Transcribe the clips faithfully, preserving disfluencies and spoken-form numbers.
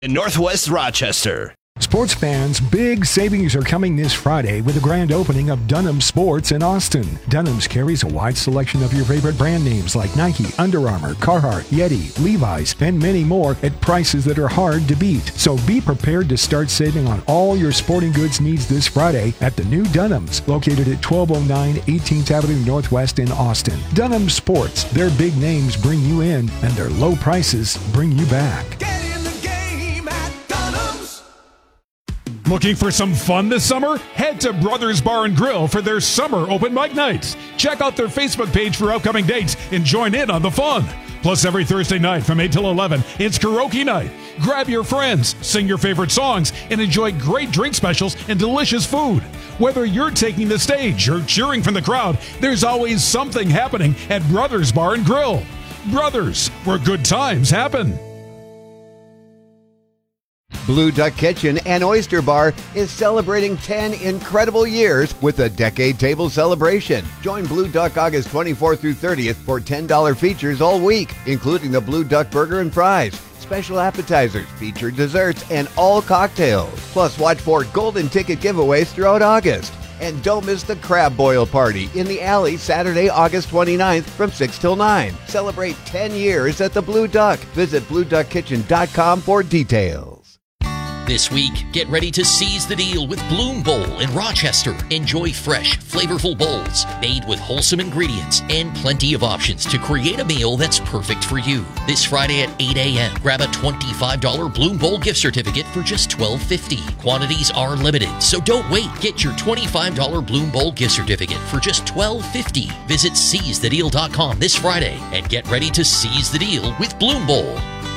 In Northwest Rochester. Sports fans, big savings are coming this Friday with the grand opening of Dunham's Sports in Austin. Dunham's carries a wide selection of your favorite brand names like Nike, Under Armour, Carhartt, Yeti, Levi's, and many more at prices that are hard to beat. So be prepared to start saving on all your sporting goods needs this Friday at the new Dunham's, located at twelve oh nine eighteenth Avenue Northwest in Austin. Dunham's Sports, their big names bring you in, and their low prices bring you back. Looking for some fun this summer? Head to Brothers Bar and Grill for their summer open mic nights. Check out their Facebook page for upcoming dates and join in on the fun. Plus, every Thursday night from eight till eleven, it's karaoke night. Grab your friends, sing your favorite songs, and enjoy great drink specials and delicious food. Whether you're taking the stage or cheering from the crowd, there's always something happening at Brothers Bar and Grill. Brothers, where good times happen. Blue Duck Kitchen and Oyster Bar is celebrating ten incredible years with a decade table celebration. Join Blue Duck August twenty-fourth through thirtieth for ten dollars features all week, including the Blue Duck Burger and Fries, special appetizers, featured desserts, and all cocktails. Plus, watch for golden ticket giveaways throughout August. And don't miss the Crab Boil Party in the Alley Saturday, August twenty-ninth from six till nine. Celebrate ten years at the Blue Duck. Visit blue duck kitchen dot com for details. This week, get ready to seize the deal with Bloom Bowl in Rochester. Enjoy fresh, flavorful bowls made with wholesome ingredients and plenty of options to create a meal that's perfect for you. This Friday at eight a.m., grab a twenty-five dollars Bloom Bowl gift certificate for just twelve fifty. Quantities are limited, so don't wait. Get your twenty-five dollars Bloom Bowl gift certificate for just twelve fifty. Visit seize the deal dot com this Friday and get ready to seize the deal with Bloom Bowl.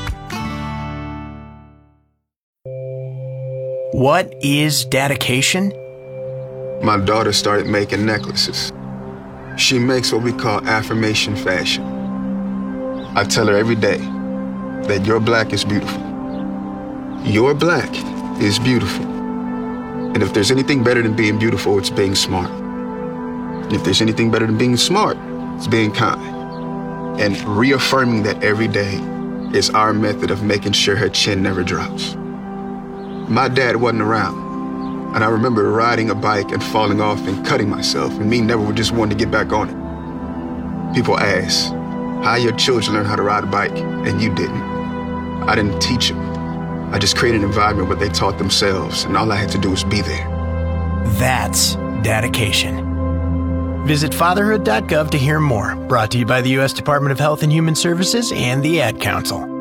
What is dedication? My daughter started making necklaces. She makes what we call affirmation fashion. I tell her every day that your black is beautiful. Your black is beautiful. And if there's anything better than being beautiful, it's being smart. And if there's anything better than being smart, it's being kind. And reaffirming that every day is our method of making sure her chin never drops. My dad wasn't around, and I remember riding a bike and falling off and cutting myself, and me never just wanting to get back on it. People ask, how your children learn how to ride a bike, and you didn't. I didn't teach them. I just created an environment where they taught themselves, and all I had to do was be there. That's dedication. Visit fatherhood dot gov to hear more. Brought to you by the U S Department of Health and Human Services and the Ad Council.